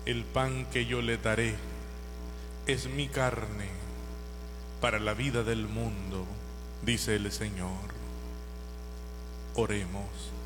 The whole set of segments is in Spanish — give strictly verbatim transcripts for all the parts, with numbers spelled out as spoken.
El pan que yo le daré es mi carne para la vida del mundo, dice el Señor. Oremos.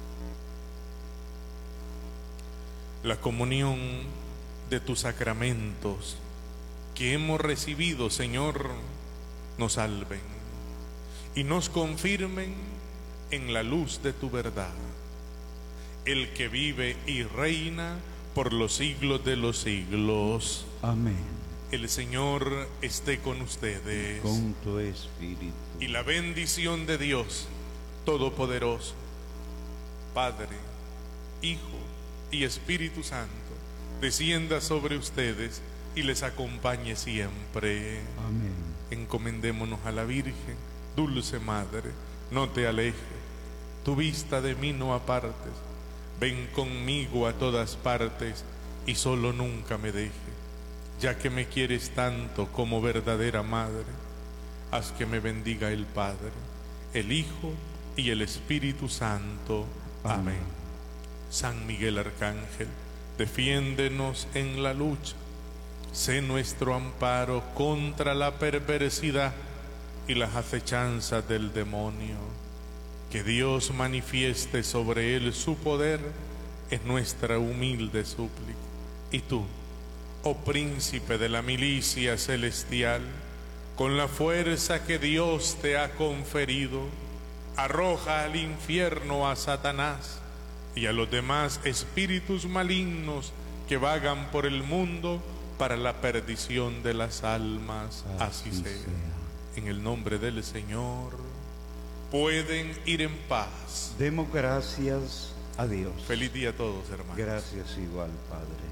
La comunión de tus sacramentos que hemos recibido, Señor, nos salven y nos confirmen en la luz de tu verdad. El que vive y reina por los siglos de los siglos. Amén. El Señor esté con ustedes. Con tu espíritu. Y la bendición de Dios Todopoderoso, Padre, Hijo y Espíritu Santo, descienda sobre ustedes y les acompañe siempre. Amén. Encomendémonos a la Virgen. Dulce Madre, no te alejes, tu vista de mí no apartes. Ven conmigo a todas partes y solo nunca me dejes. Ya que me quieres tanto como verdadera madre, haz que me bendiga el Padre, el Hijo y el Espíritu Santo. Amén. Amén. San Miguel Arcángel, defiéndenos en la lucha. Sé nuestro amparo contra la perversidad y las acechanzas del demonio. Que Dios manifieste sobre él su poder es nuestra humilde súplica. Y tú, oh príncipe de la milicia celestial, con la fuerza que Dios te ha conferido, arroja al infierno a Satanás y a los demás espíritus malignos que vagan por el mundo para la perdición de las almas. Así, Así sea. sea. En el nombre del Señor. Pueden ir en paz. Demos gracias a Dios. Feliz día a todos, hermanos. Gracias igual, Padre.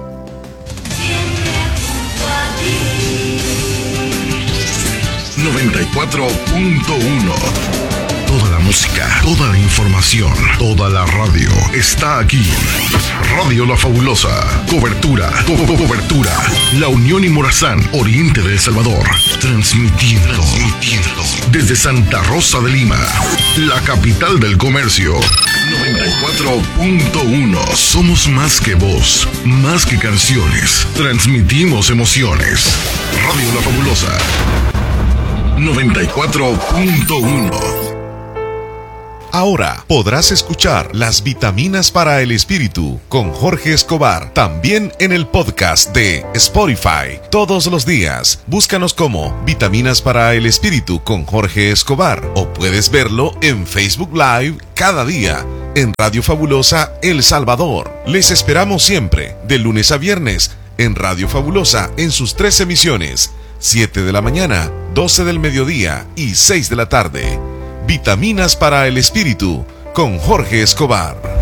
noventa y cuatro punto uno. Toda la música, toda la información, toda la radio está aquí. Radio La Fabulosa. Cobertura, co co cobertura. La Unión y Morazán, Oriente de El Salvador. Transmitiendo, transmitiendo desde Santa Rosa de Lima, la capital del comercio. noventa y cuatro punto uno. Somos más que voz, más que canciones. Transmitimos emociones. Radio La Fabulosa. noventa y cuatro punto uno. Ahora podrás escuchar Las Vitaminas para el Espíritu con Jorge Escobar, también en el podcast de Spotify. Todos los días, búscanos como Vitaminas para el Espíritu con Jorge Escobar, o puedes verlo en Facebook Live cada día en Radio Fabulosa El Salvador. Les esperamos siempre, de lunes a viernes, en Radio Fabulosa en sus tres emisiones, siete de la mañana, doce del mediodía y seis de la tarde. Vitaminas para el Espíritu con Jorge Escobar.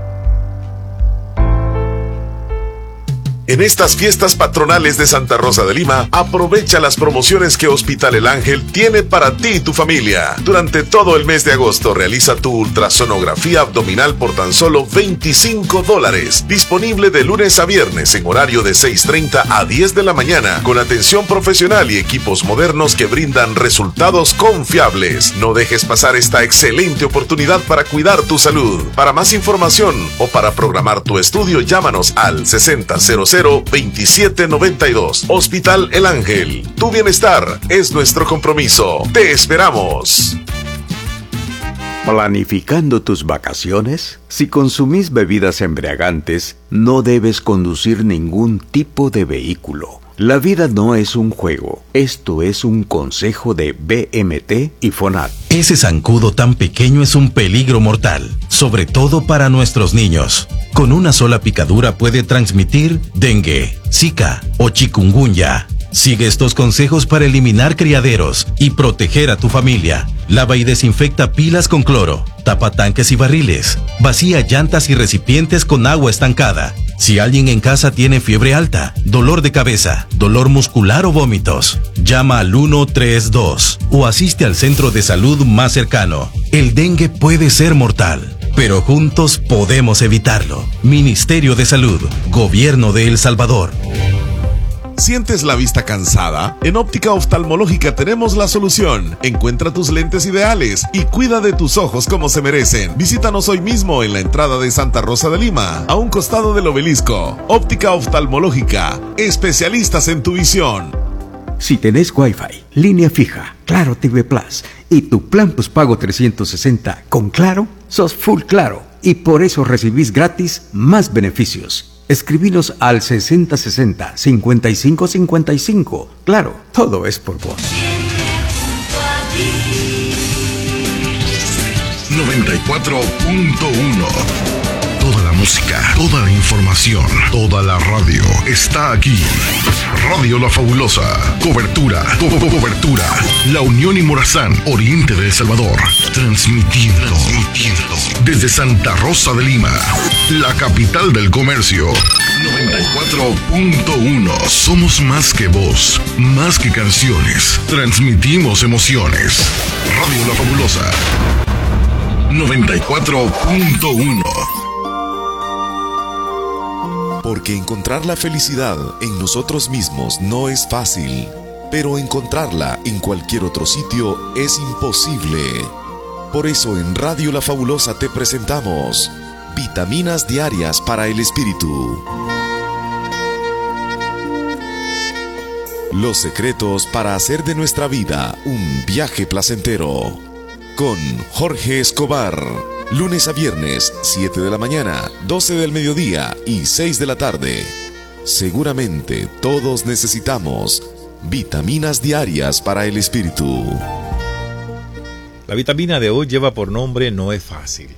En estas fiestas patronales de Santa Rosa de Lima, aprovecha las promociones que Hospital El Ángel tiene para ti y tu familia. Durante todo el mes de agosto, realiza tu ultrasonografía abdominal por tan solo veinticinco dólares. Disponible de lunes a viernes en horario de seis treinta a diez de la mañana, con atención profesional y equipos modernos que brindan resultados confiables. No dejes pasar esta excelente oportunidad para cuidar tu salud. Para más información o para programar tu estudio, llámanos al sesenta cero cero veintisiete noventa y dos. Hospital El Ángel. Tu bienestar es nuestro compromiso. Te esperamos. ¿Planificando tus vacaciones? Si consumís bebidas embriagantes, no debes conducir ningún tipo de vehículo. La vida no es un juego. Esto es un consejo de B M T y FONAT. Ese zancudo tan pequeño es un peligro mortal, sobre todo para nuestros niños. Con una sola picadura puede transmitir dengue, zika o chikungunya. Sigue estos consejos para eliminar criaderos y proteger a tu familia. Lava y desinfecta pilas con cloro. Tapa tanques y barriles. Vacía llantas y recipientes con agua estancada. Si alguien en casa tiene fiebre alta, dolor de cabeza, dolor muscular o vómitos, llama al uno tres dos o asiste al centro de salud más cercano. El dengue puede ser mortal, pero juntos podemos evitarlo. Ministerio de Salud, Gobierno de El Salvador. ¿Sientes la vista cansada? En Óptica Oftalmológica tenemos la solución. Encuentra tus lentes ideales y cuida de tus ojos como se merecen. Visítanos hoy mismo en la entrada de Santa Rosa de Lima, a un costado del obelisco. Óptica Oftalmológica, especialistas en tu visión. Si tenés Wi-Fi, línea fija, Claro T V Plus y tu plan postpago trescientos sesenta con Claro, sos full Claro y por eso recibís gratis más beneficios. Escribinos al sesenta sesenta cincuenta y cinco cincuenta y cinco. Claro, todo es por vos. noventa y cuatro punto uno. Toda la música, toda la información, toda la radio está aquí. Radio La Fabulosa. Cobertura, co co cobertura. La Unión y Morazán, Oriente de El Salvador. Transmitiendo, transmitiendo desde Santa Rosa de Lima, la capital del comercio. noventa y cuatro punto uno. Somos más que voz, más que canciones. Transmitimos emociones. Radio La Fabulosa. noventa y cuatro punto uno. Porque encontrar la felicidad en nosotros mismos no es fácil, pero encontrarla en cualquier otro sitio es imposible. Por eso en Radio La Fabulosa te presentamos Vitaminas Diarias para el Espíritu. Los secretos para hacer de nuestra vida un viaje placentero. Con Jorge Escobar. Lunes a viernes, siete de la mañana, doce del mediodía y seis de la tarde. Seguramente todos necesitamos vitaminas diarias para el espíritu. La vitamina de hoy lleva por nombre No es fácil.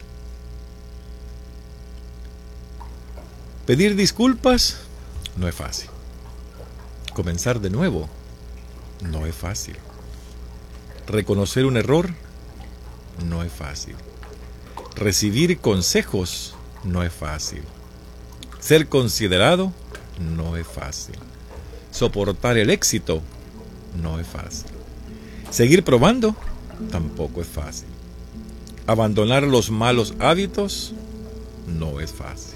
Pedir disculpas no es fácil. Comenzar de nuevo no es fácil. Reconocer un error no es fácil. Recibir consejos no es fácil. Ser considerado no es fácil. Soportar el éxito no es fácil. Seguir probando tampoco es fácil. Abandonar los malos hábitos no es fácil.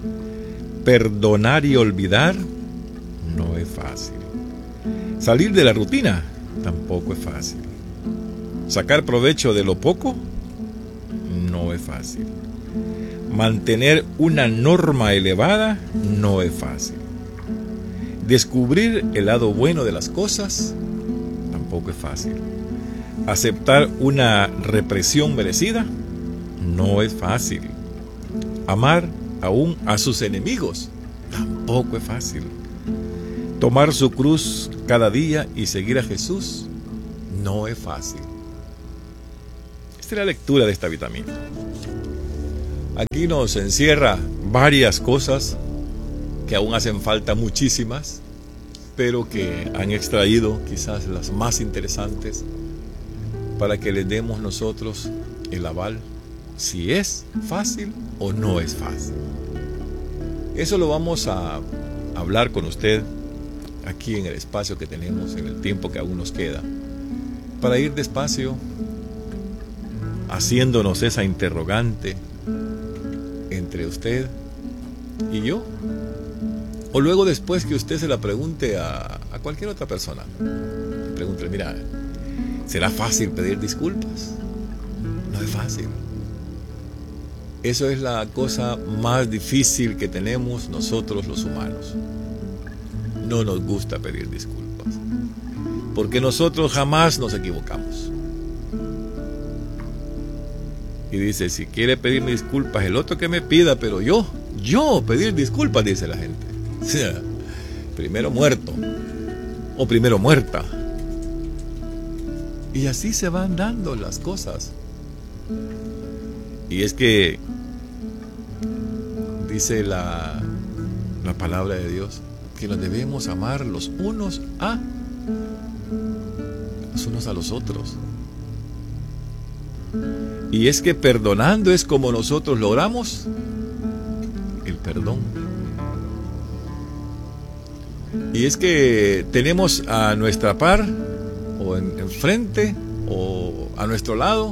Perdonar y olvidar no es fácil. Salir de la rutina tampoco es fácil. Sacar provecho de lo poco no es fácil. Mantener una norma elevada no es fácil. Descubrir el lado bueno de las cosas tampoco es fácil. Aceptar una represión merecida no es fácil. Amar aún a sus enemigos tampoco es fácil. Tomar su cruz cada día y seguir a Jesús no es fácil. Esta es la lectura de esta vitamina. Aquí nos encierra varias cosas que aún hacen falta muchísimas, pero que han extraído quizás las más interesantes para que les demos nosotros el aval si es fácil o no es fácil. Eso lo vamos a hablar con usted aquí en el espacio que tenemos, en el tiempo que aún nos queda, para ir despacio haciéndonos esa interrogante entre usted y yo, o luego después que usted se la pregunte a, a cualquier otra persona. Pregúntele, mira, ¿será fácil pedir disculpas? No es fácil. Eso es la cosa más difícil que tenemos nosotros los humanos. No nos gusta pedir disculpas, porque nosotros jamás nos equivocamos. Y dice, si quiere pedirme disculpas el otro que me pida, pero yo, yo pedir disculpas, dice la gente. O sea, primero muerto o primero muerta. Y así se van dando las cosas. Y es que dice la, la palabra de Dios que nos debemos amar los unos a los unos a los otros. Y es que perdonando es como nosotros logramos el perdón. Y es que tenemos a nuestra par, o en, enfrente, o a nuestro lado,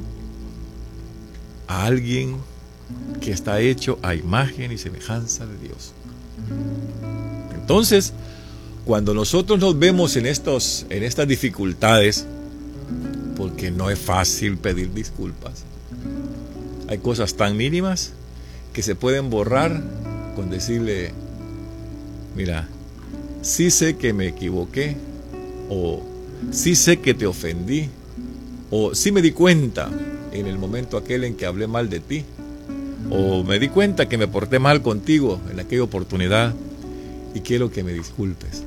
a alguien que está hecho a imagen y semejanza de Dios. Entonces, cuando nosotros nos vemos en, estos, en estas dificultades, porque no es fácil pedir disculpas. Hay cosas tan mínimas que se pueden borrar con decirle, mira, sí sé que me equivoqué, o sí sé que te ofendí, o sí me di cuenta en el momento aquel en que hablé mal de ti, o me di cuenta que me porté mal contigo en aquella oportunidad y quiero que me disculpes.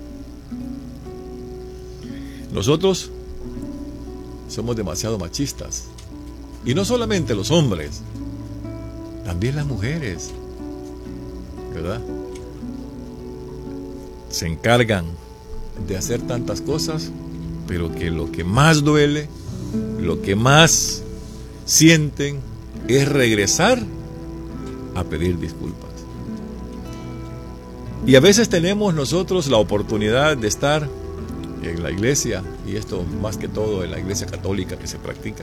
Nosotros somos demasiado machistas, y no solamente los hombres, también las mujeres, ¿verdad? Se encargan de hacer tantas cosas, pero que lo que más duele, lo que más sienten es regresar a pedir disculpas. Y a veces tenemos nosotros la oportunidad de estar en la iglesia, y esto más que todo en la iglesia católica que se practica,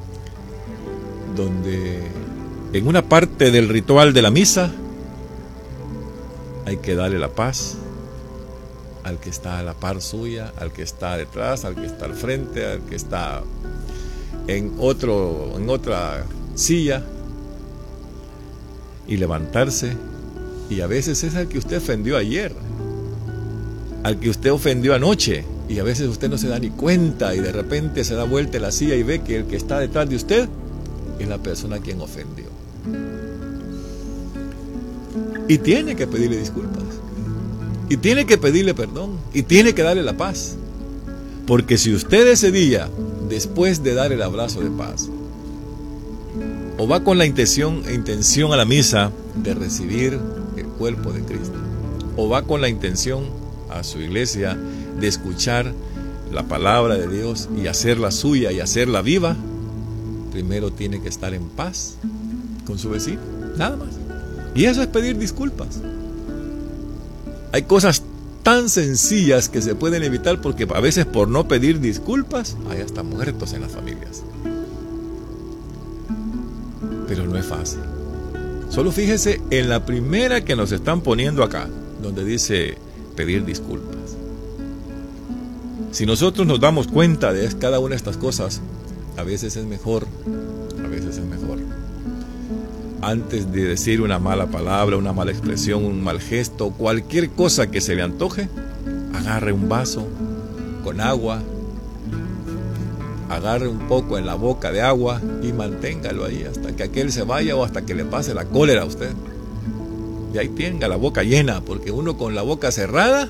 donde en una parte del ritual de la misa hay que darle la paz al que está a la par suya, al que está detrás, al que está al frente, al que está en, otro, en otra silla, y levantarse, y a veces es al que usted ofendió ayer, al que usted ofendió anoche, y a veces usted no se da ni cuenta, y de repente se da vuelta en la silla y ve que el que está detrás de usted es la persona a quien ofendió. Y tiene que pedirle disculpas, y tiene que pedirle perdón, y tiene que darle la paz. Porque si usted ese día, después de dar el abrazo de paz, o va con la intención, intención a la misa de recibir el cuerpo de Cristo, o va con la intención a su iglesia de escuchar la palabra de Dios y hacerla suya y hacerla viva, primero tiene que estar en paz con su vecino, nada más. Y eso es pedir disculpas. Hay cosas tan sencillas que se pueden evitar, porque a veces por no pedir disculpas hay hasta muertos en las familias. Pero no es fácil. Solo fíjese en la primera que nos están poniendo acá, donde dice pedir disculpas. Si nosotros nos damos cuenta de cada una de estas cosas, a veces es mejor, a veces es mejor, antes de decir una mala palabra, una mala expresión, un mal gesto, cualquier cosa que se le antoje, agarre un vaso con agua, agarre un poco en la boca de agua y manténgalo ahí hasta que aquel se vaya, o hasta que le pase la cólera a usted. Y ahí tenga la boca llena, porque uno con la boca cerrada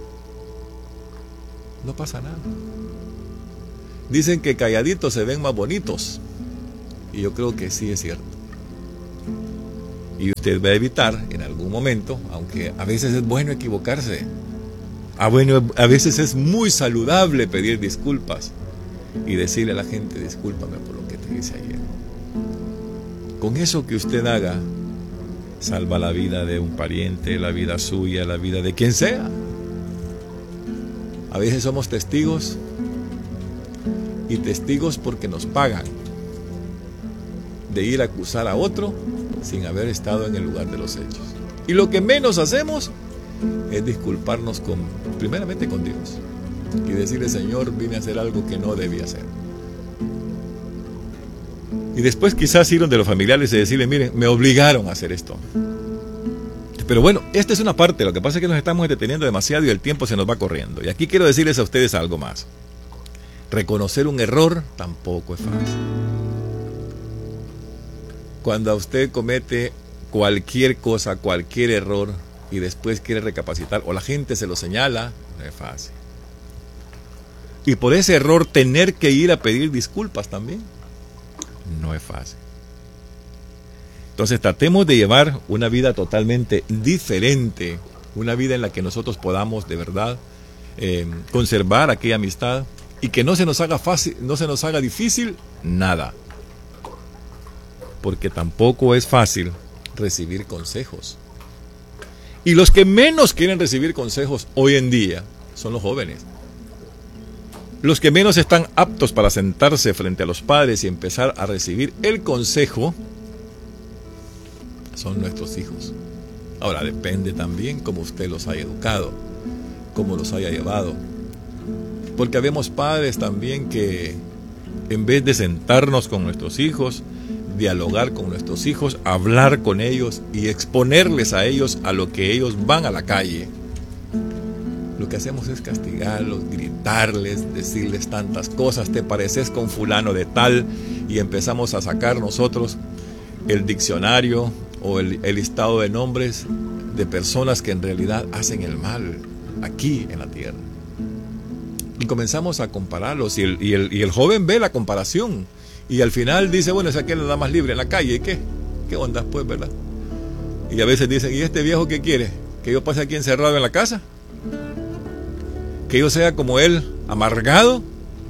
no pasa nada. Dicen que calladitos se ven más bonitos, y yo creo que sí es cierto. Y usted va a evitar en algún momento, aunque a veces es bueno equivocarse, a, bueno, a veces es muy saludable pedir disculpas y decirle a la gente, discúlpame por lo que te hice ayer. Con eso que usted haga, salva la vida de un pariente, la vida suya, la vida de quien sea. A veces somos testigos, y testigos porque nos pagan, de ir a acusar a otro sin haber estado en el lugar de los hechos. Y lo que menos hacemos es disculparnos con, primeramente con Dios, y decirle, Señor, vine a hacer algo que no debía hacer. Y después quizás ir donde los familiares y decirle, miren, me obligaron a hacer esto. Pero bueno, esta es una parte. Lo que pasa es que nos estamos deteniendo demasiado y el tiempo se nos va corriendo. Y aquí quiero decirles a ustedes algo más. Reconocer un error tampoco es fácil. Cuando usted comete cualquier cosa, cualquier error, y después quiere recapacitar, o la gente se lo señala, no es fácil. Y por ese error tener que ir a pedir disculpas también, no es fácil. Entonces tratemos de llevar una vida totalmente diferente, una vida en la que nosotros podamos de verdad eh, conservar aquella amistad, y que no se nos haga fácil, no se nos haga difícil nada. Porque tampoco es fácil recibir consejos. Y los que menos quieren recibir consejos hoy en día son los jóvenes. Los que menos están aptos para sentarse frente a los padres y empezar a recibir el consejo son nuestros hijos. Ahora, depende también cómo usted los haya educado. como los haya llevado. Porque habemos padres también que en vez de sentarnos con nuestros hijos, dialogar con nuestros hijos, hablar con ellos y exponerles a ellos a lo que ellos van a la calle, lo que hacemos es castigarlos, gritarles, decirles tantas cosas, te pareces con fulano de tal, y empezamos a sacar nosotros el diccionario o el, el listado de nombres de personas que en realidad hacen el mal aquí en la tierra. Y comenzamos a compararlos, y el, y el, y el joven ve la comparación, y al final dice, bueno, es aquel nada más libre en la calle, ¿y qué? ¿Qué onda pues, verdad? Y a veces dicen, ¿y este viejo qué quiere? ¿Que yo pase aquí encerrado en la casa? ¿Que yo sea como él, amargado?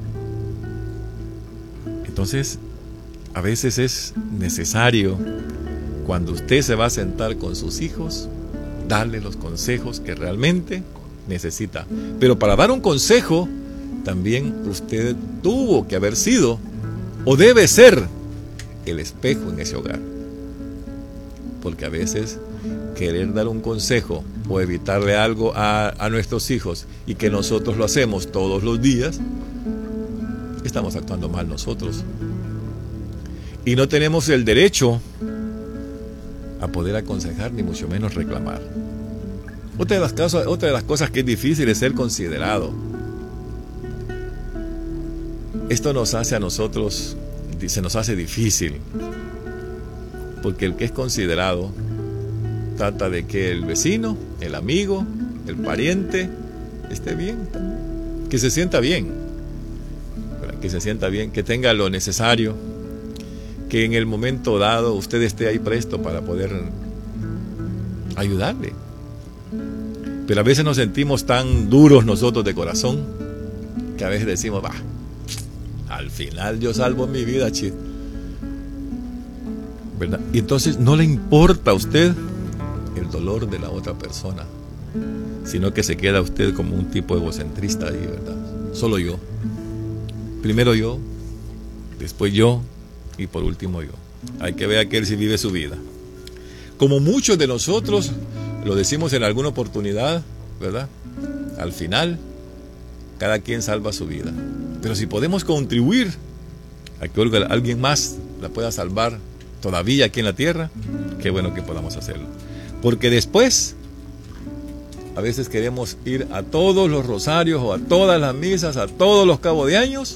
Entonces, a veces es necesario, cuando usted se va a sentar con sus hijos, darle los consejos que realmente necesita. Pero para dar un consejo, también usted tuvo que haber sido, o debe ser, el espejo en ese hogar. Porque a veces querer dar un consejo o evitarle algo a, a nuestros hijos, y que nosotros lo hacemos todos los días, estamos actuando mal nosotros. Y no tenemos el derecho a poder aconsejar, ni mucho menos reclamar. Otra de las cosas, otra de las cosas que es difícil es ser considerado. Esto nos hace a nosotros, se nos hace difícil, porque el que es considerado trata de que el vecino, el amigo, el pariente esté bien también, que se sienta bien, que se sienta bien, que tenga lo necesario, que en el momento dado usted esté ahí presto para poder ayudarle. Pero a veces nos sentimos tan duros nosotros de corazón que a veces decimos, bah, al final yo salvo mi vida, chit, ¿verdad? Y entonces no le importa a usted el dolor de la otra persona, sino que se queda usted como un tipo egocentrista ahí, ¿verdad? Solo yo. Primero yo, después yo, y por último yo. Hay que ver a aquel si vive su vida. Como muchos de nosotros lo decimos en alguna oportunidad, ¿verdad? Al final, cada quien salva su vida. Pero si podemos contribuir a que alguien más la pueda salvar todavía aquí en la tierra, qué bueno que podamos hacerlo. Porque después, a veces queremos ir a todos los rosarios o a todas las misas, a todos los cabos de años,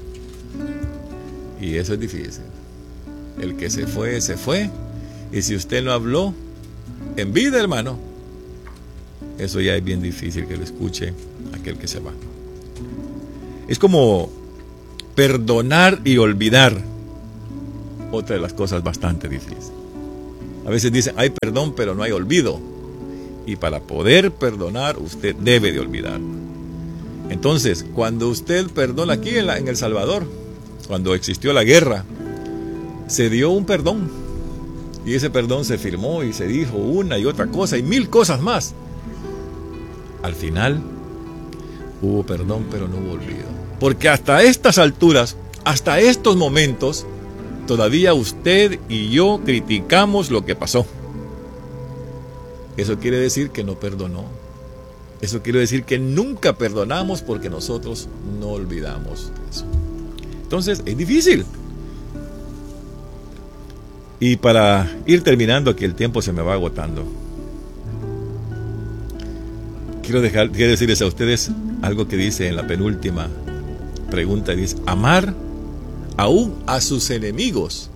y eso es difícil. El que se fue, se fue. Y si usted no habló en vida, hermano, eso ya es bien difícil que lo escuche aquel que se va. Es como perdonar y olvidar, otra de las cosas bastante difíciles. A veces dicen, hay perdón, pero no hay olvido. Y para poder perdonar, usted debe de olvidar. Entonces, cuando usted perdona aquí en, la, en El Salvador, cuando existió la guerra, se dio un perdón. Y ese perdón se firmó y se dijo una y otra cosa y mil cosas más. Al final, hubo perdón, pero no hubo olvido. Porque hasta estas alturas, hasta estos momentos, todavía usted y yo criticamos lo que pasó. Eso quiere decir que no perdonó. Eso quiere decir que nunca perdonamos, porque nosotros no olvidamos eso. Entonces, es difícil. Y para ir terminando, aquí el tiempo se me va agotando, quiero, dejar, quiero decirles a ustedes algo que dice en la penúltima pregunta. Dice, amar aún a sus enemigos.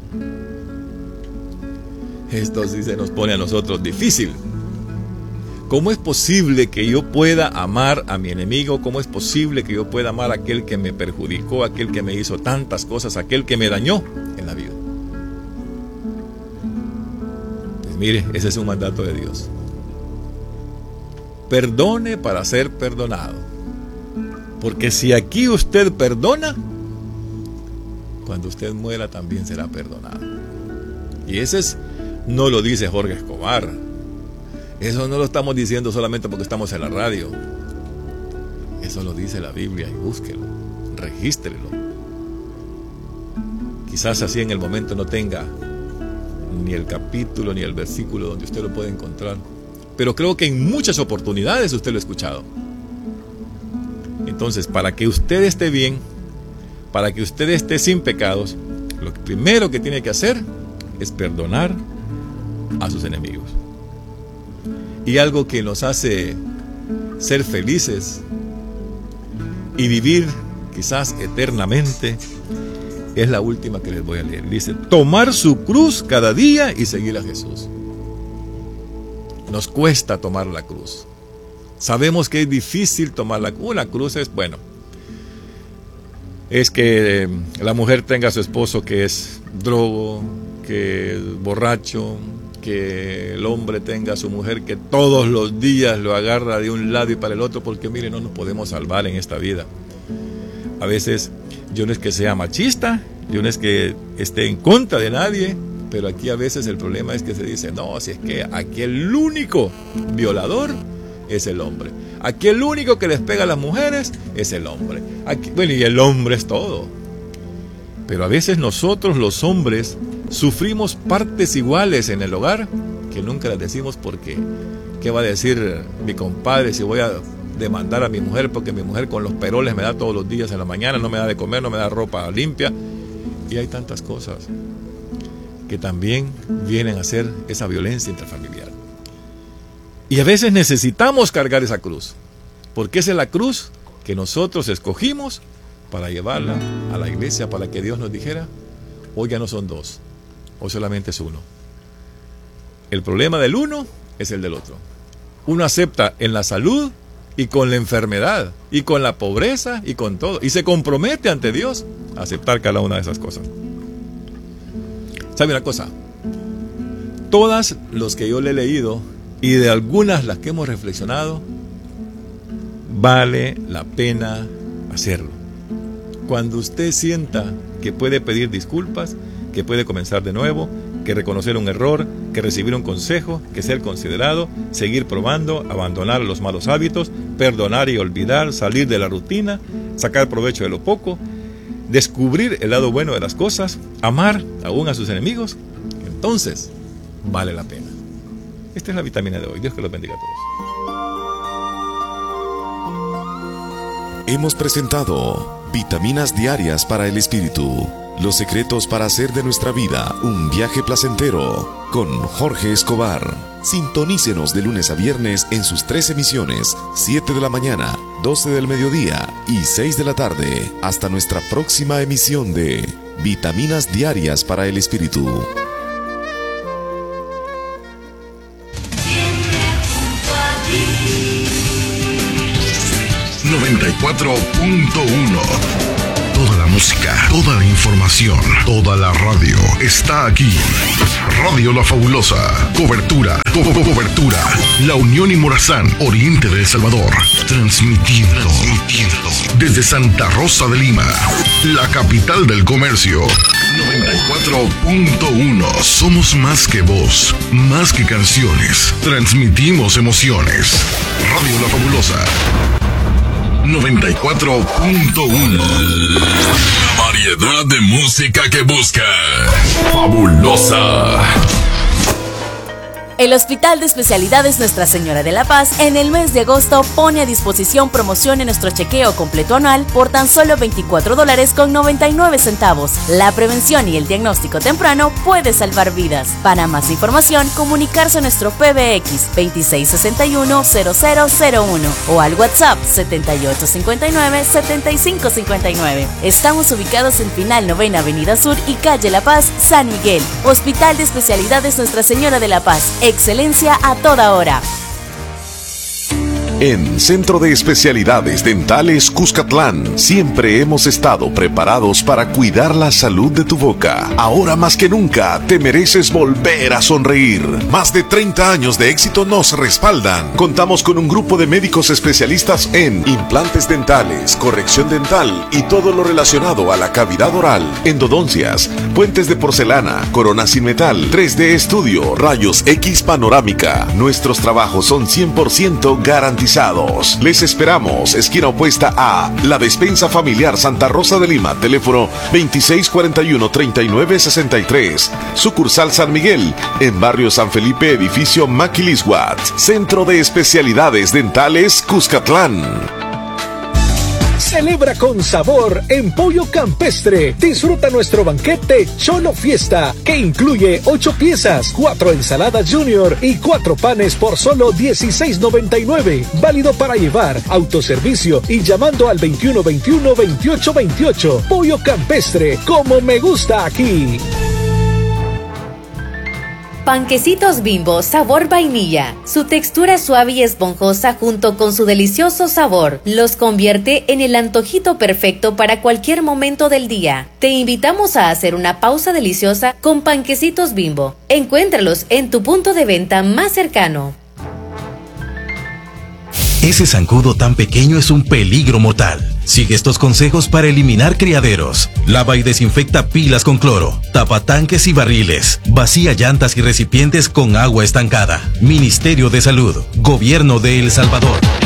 Esto sí se nos pone a nosotros difícil. ¿Cómo es posible que yo pueda amar a mi enemigo? ¿Cómo es posible que yo pueda amar a aquel que me perjudicó, aquel que me hizo tantas cosas, aquel que me dañó en la vida? Pues mire, ese es un mandato de Dios. Perdone para ser perdonado. Porque si aquí usted perdona, cuando usted muera también será perdonado. Y ese es, no lo dice Jorge Escobar. Eso no lo estamos diciendo solamente porque estamos en la radio. Eso lo dice la Biblia, y búsquelo, regístrelo. Quizás así en el momento no tenga ni el capítulo ni el versículo donde usted lo puede encontrar, pero creo que en muchas oportunidades usted lo ha escuchado. Entonces, para que usted esté bien, para que usted esté sin pecados, lo primero que tiene que hacer es perdonar a sus enemigos. Y algo que nos hace ser felices y vivir quizás eternamente es la última que les voy a leer. Dice: tomar su cruz cada día y seguir a Jesús. Nos cuesta tomar la cruz. Sabemos que es difícil tomar la cruz. La cruz es, bueno, es que la mujer tenga a su esposo que es drogo, que es borracho, que el hombre tenga a su mujer que todos los días lo agarra de un lado y para el otro, porque mire, no nos podemos salvar en esta vida. A veces yo no es que sea machista, yo no es que esté en contra de nadie, pero aquí a veces el problema es que se dice, no, si es que aquí el único violador es el hombre, aquí el único que les pega a las mujeres es el hombre, aquí, bueno, y el hombre es todo. Pero a veces nosotros los hombres sufrimos partes iguales en el hogar que nunca las decimos, porque ¿qué va a decir mi compadre si voy a demandar a mi mujer porque mi mujer con los peroles me da todos los días en la mañana, no me da de comer, no me da ropa limpia? Y hay tantas cosas que también vienen a ser esa violencia intrafamiliar. Y a veces necesitamos cargar esa cruz, porque esa es la cruz que nosotros escogimos para llevarla a la iglesia, para que Dios nos dijera, hoy ya no son dos, hoy solamente es uno. El problema del uno es el del otro. Uno acepta en la salud y con la enfermedad, y con la pobreza y con todo, y se compromete ante Dios a aceptar cada una de esas cosas. ¿Sabe una cosa? Todas los que yo le he leído, y de algunas las que hemos reflexionado, vale la pena hacerlo. Cuando usted sienta que puede pedir disculpas, que puede comenzar de nuevo, que reconocer un error, que recibir un consejo, que ser considerado, seguir probando, abandonar los malos hábitos, perdonar y olvidar, salir de la rutina, sacar provecho de lo poco, descubrir el lado bueno de las cosas, amar aún a sus enemigos, entonces vale la pena. Esta es la vitamina de hoy. Dios que los bendiga a todos. Hemos presentado Vitaminas Diarias para el Espíritu. Los secretos para hacer de nuestra vida un viaje placentero, con Jorge Escobar. Sintonícenos de lunes a viernes en sus tres emisiones, siete de la mañana, doce del mediodía y seis de la tarde. Hasta nuestra próxima emisión de Vitaminas Diarias para el Espíritu. noventa y cuatro punto uno. Toda la música, toda la información, toda la radio está aquí. Radio La Fabulosa. Cobertura, co co cobertura. La Unión y Morazán, oriente de El Salvador. Transmitiendo, transmitiendo desde Santa Rosa de Lima, la capital del comercio. noventa y cuatro punto uno. Somos más que voz, más que canciones. Transmitimos emociones. Radio La Fabulosa. noventa y cuatro punto uno. La variedad de música que busca. Fabulosa. El Hospital de Especialidades Nuestra Señora de la Paz en el mes de agosto pone a disposición promoción en nuestro chequeo completo anual por tan solo veinticuatro dólares con noventa y nueve centavos. La prevención y el diagnóstico temprano puede salvar vidas. Para más información, comunicarse a nuestro P B X veintiséis sesenta y uno cero cero cero uno o al WhatsApp setenta y ocho cincuenta y nueve setenta y cinco cincuenta y nueve. Estamos ubicados en Final Novena Avenida Sur y Calle La Paz, San Miguel. Hospital de Especialidades Nuestra Señora de la Paz. Excelencia a toda hora. En Centro de Especialidades Dentales Cuscatlán, siempre hemos estado preparados para cuidar la salud de tu boca. Ahora más que nunca, te mereces volver a sonreír. Más de treinta años de éxito nos respaldan. Contamos con un grupo de médicos especialistas en implantes dentales, corrección dental y todo lo relacionado a la cavidad oral, endodoncias, puentes de porcelana, coronas sin metal, tres D estudio, rayos X panorámica. Nuestros trabajos son cien por ciento garantizados. Les esperamos, esquina opuesta a La Despensa Familiar Santa Rosa de Lima, teléfono veintiséis cuarenta y uno treinta y nueve sesenta y tres, sucursal San Miguel, en barrio San Felipe, edificio Maquilisguat, Centro de Especialidades Dentales Cuscatlán. Celebra con sabor en Pollo Campestre. Disfruta nuestro banquete Cholo Fiesta, que incluye ocho piezas, cuatro ensaladas junior y cuatro panes por solo dieciséis noventa y nueve. Válido para llevar, autoservicio y llamando al veintiuno veintiuno veintiocho veintiocho. Pollo Campestre, como me gusta aquí. Panquecitos Bimbo sabor vainilla. Su textura suave y esponjosa junto con su delicioso sabor los convierte en el antojito perfecto para cualquier momento del día. Te invitamos a hacer una pausa deliciosa con Panquecitos Bimbo. Encuéntralos en tu punto de venta más cercano. Ese zancudo tan pequeño es un peligro mortal. Sigue estos consejos para eliminar criaderos. Lava y desinfecta pilas con cloro. Tapa tanques y barriles. Vacía llantas y recipientes con agua estancada. Ministerio de Salud. Gobierno de El Salvador.